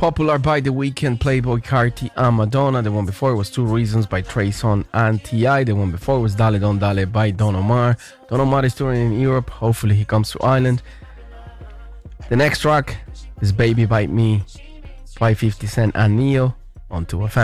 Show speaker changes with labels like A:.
A: Popular by The Weeknd, Playboi Carti and Madonna. The one before was Two Reasons by Trey Songz and T.I. The one before was Dale Don Dale by Don Omar. Don Omar is touring in Europe. Hopefully he comes to Ireland. The next track is Baby Bite Me by 50 Cent and Neo on 2FM.